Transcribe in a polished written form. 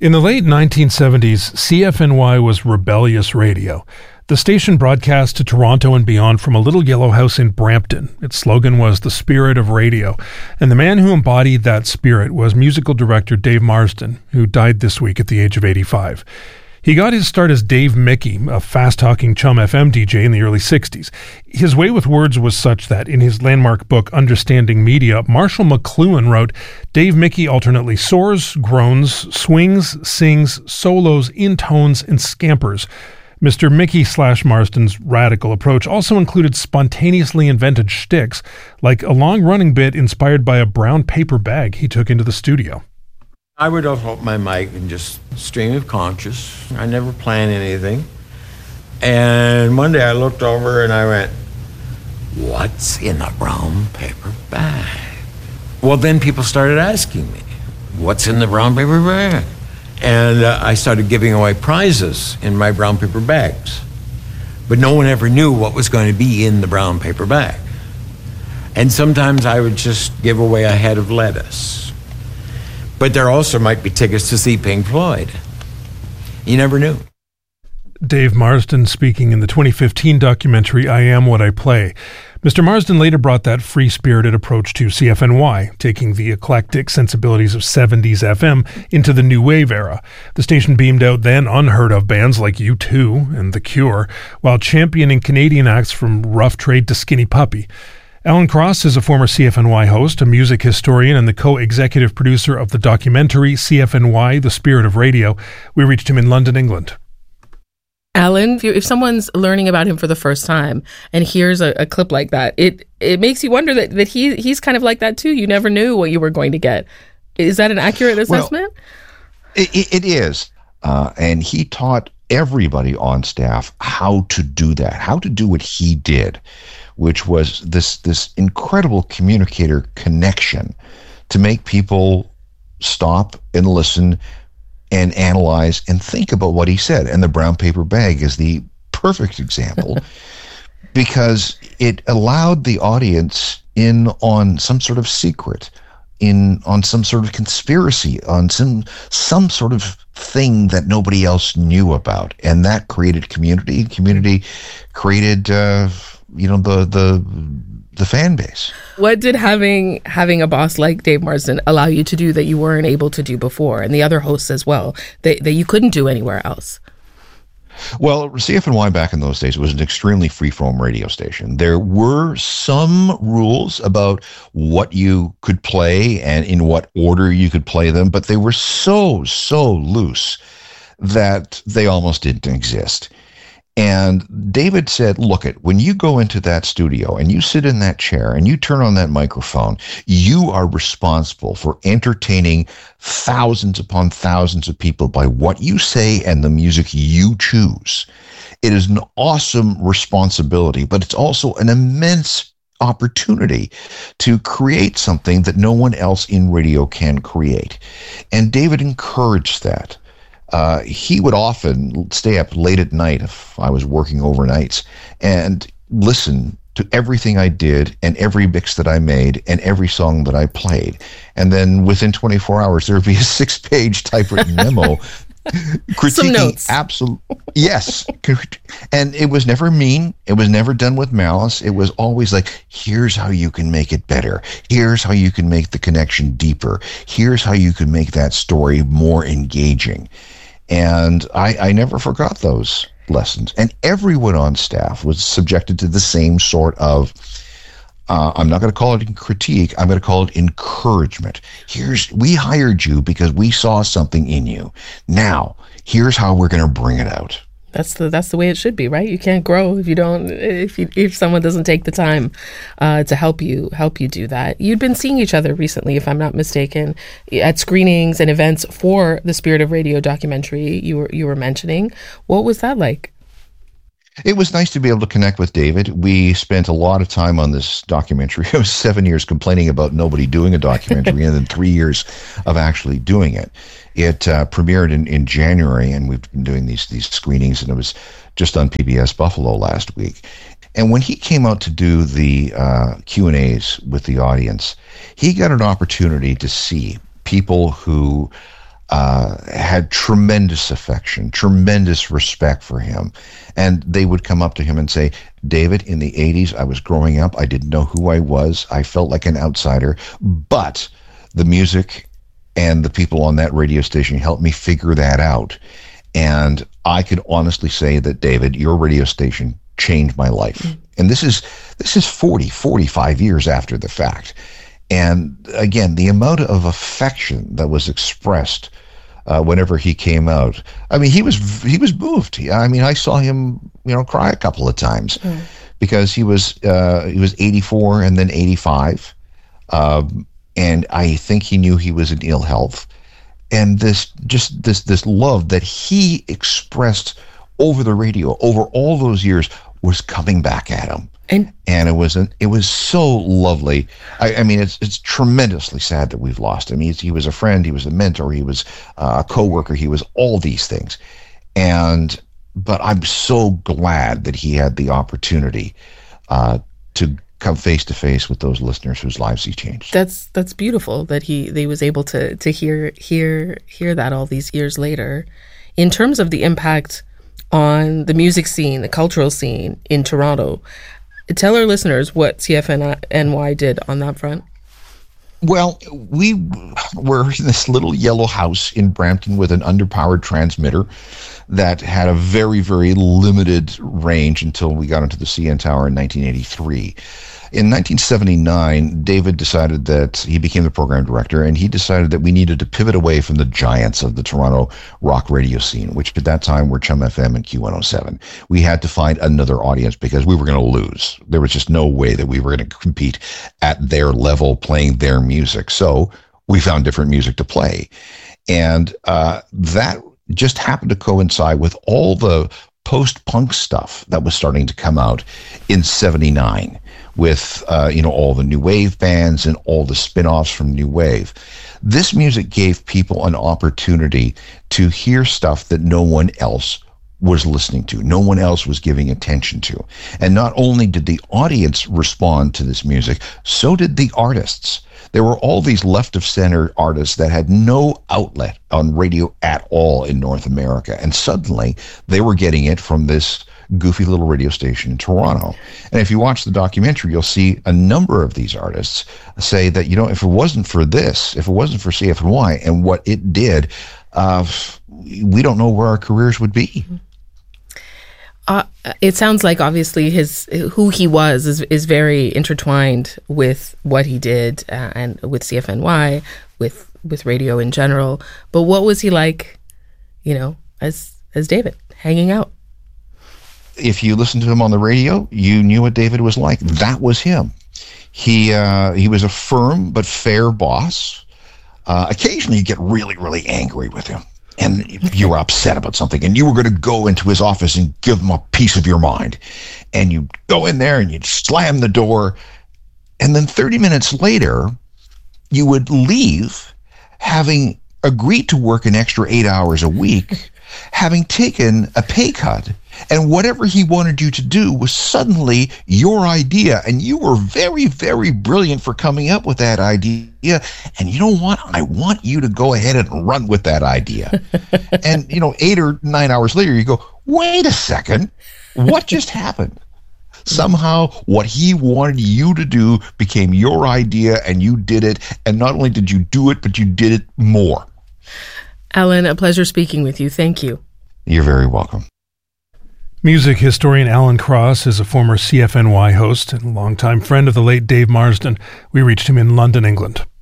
In the late 1970s, CFNY was rebellious radio. The station broadcast to Toronto and beyond from a little yellow house in Brampton. Its slogan was "The Spirit of Radio," and the man who embodied that spirit was musical director Dave Marsden, who died this week at the age of 85. He got his start as Dave Mickey, a fast-talking Chum FM DJ in the early 60s. His way with words was such that in his landmark book, Understanding Media, Marshall McLuhan wrote, Dave Mickey alternately soars, groans, swings, sings, solos, intones, and scampers. Mr. Mickey/Marsden's radical approach also included spontaneously invented shticks, like a long-running bit inspired by a brown paper bag he took into the studio. I would open up my mic and just stream of conscious. I never plan anything. And one day I looked over and I went, "What's in the brown paper bag?" Well, then people started asking me, "What's in the brown paper bag?" And I started giving away prizes in my brown paper bags. But no one ever knew what was going to be in the brown paper bag. And sometimes I would just give away a head of lettuce. But there also might be tickets to see Pink Floyd. You never knew. Dave Marsden speaking in the 2015 documentary, I Am What I Play. Mr. Marsden later brought that free-spirited approach to CFNY, taking the eclectic sensibilities of 70s FM into the new wave era. The station beamed out then unheard-of bands like U2 and The Cure, while championing Canadian acts from Rough Trade to Skinny Puppy. Alan Cross is a former CFNY host, a music historian, and the co-executive producer of the documentary CFNY, The Spirit of Radio. We reached him in London, England. Alan, if someone's learning about him for the first time and hears a clip like that, it makes you wonder that he's kind of like that too. You never knew what you were going to get. Is that an accurate assessment? Well, it is. And he taught everybody on staff how to do that, how to do what he did, which was this incredible communicator connection to make people stop and listen and analyze and think about what he said. And the brown paper bag is the perfect example because it allowed the audience in on some sort of secret, on some sort of conspiracy, on some sort of thing that nobody else knew about. And that created community. Community created the fan base. What did having a boss like Dave Marsden allow you to do that you weren't able to do before, and the other hosts as well, that you couldn't do anywhere else? Well, CFNY back in those days was an extremely free-form radio station. There were some rules about what you could play and in what order you could play them, but they were so loose that they almost didn't exist. And David said, look, when you go into that studio and you sit in that chair and you turn on that microphone, you are responsible for entertaining thousands upon thousands of people by what you say and the music you choose. It is an awesome responsibility, but it's also an immense opportunity to create something that no one else in radio can create. And David encouraged that. He would often stay up late at night if I was working overnights and listen to everything I did and every mix that I made and every song that I played. And then within 24 hours, there would be a 6-page typewritten memo critiquing. Some notes. Yes. And it was never mean. It was never done with malice. It was always like, here's how you can make it better. Here's how you can make the connection deeper. Here's how you can make that story more engaging. And I never forgot those lessons. And everyone on staff was subjected to the same sort of, I'm not going to call it critique, I'm going to call it encouragement. We hired you because we saw something in you. Now, here's how we're going to bring it out. That's the way it should be, right? You can't grow if someone doesn't take the time to help you do that. You'd been seeing each other recently, if I'm not mistaken, at screenings and events for the Spirit of Radio documentary you were mentioning. What was that like? It was nice to be able to connect with David. We spent a lot of time on this documentary. It was 7 years complaining about nobody doing a documentary and then 3 years of actually doing it. It premiered in January, and we've been doing these screenings, and it was just on PBS Buffalo last week. And when he came out to do the Q&As with the audience, he got an opportunity to see people who had tremendous affection, tremendous respect for him. And they would come up to him and say, David, in the 80s, I was growing up. I didn't know who I was. I felt like an outsider. But the music and the people on that radio station helped me figure that out. And I could honestly say that, David, your radio station changed my life. Mm-hmm. And this is 45 years after the fact. And again, the amount of affection that was expressed whenever he came out, I mean, he was moved. I mean, I saw him, cry a couple of times because he was 84 and then 85, and I think he knew he was in ill health, and this love that he expressed over the radio over all those years was coming back at him. And it was so lovely. I mean, it's tremendously sad that we've lost him. He was a friend, he was a mentor, he was a coworker, he was all these things. But I'm so glad that he had the opportunity to come face to face with those listeners whose lives he changed. That's beautiful that he was able to hear that all these years later. In terms of the impact on the music scene, the cultural scene in Toronto, tell our listeners what CFNY did on that front. Well, we were in this little yellow house in Brampton with an underpowered transmitter that had a very, very limited range until we got into the CN Tower in 1983. In 1979, David decided that he became the program director, and he decided that we needed to pivot away from the giants of the Toronto rock radio scene, which at that time were Chum FM and Q107. We had to find another audience because we were going to lose. There was just no way that we were going to compete at their level playing their music. So we found different music to play. And that just happened to coincide with all the post-punk stuff that was starting to come out in 79 with, all the new wave bands and all the spin-offs from new wave. This music gave people an opportunity to hear stuff that no one else was listening to, no one else was giving attention to. And not only did the audience respond to this music, so did the artists. There were all these left-of-center artists that had no outlet on radio at all in North America, and suddenly they were getting it from this goofy little radio station in Toronto. And if you watch the documentary, you'll see a number of these artists say that, if it wasn't for this, if it wasn't for CFNY and what it did, we don't know where our careers would be. It sounds like obviously who he was is very intertwined with what he did and with CFNY, with radio in general. But what was he like, as David, hanging out? If you listened to him on the radio, you knew what David was like. That was him. He was a firm but fair boss. Occasionally you get really, really angry with him. And you were upset about something, and you were going to go into his office and give him a piece of your mind. And you'd go in there and you'd slam the door. And then 30 minutes later, you would leave having agreed to work an extra 8 hours a week, having taken a pay cut. And whatever he wanted you to do was suddenly your idea. And you were very, very brilliant for coming up with that idea. And you know what? I want you to go ahead and run with that idea. And, 8 or 9 hours later, you go, wait a second. What just happened? Somehow what he wanted you to do became your idea, and you did it. And not only did you do it, but you did it more. Alan, a pleasure speaking with you. Thank you. You're very welcome. Music historian Alan Cross is a former CFNY host and longtime friend of the late Dave Marsden. We reached him in London, England.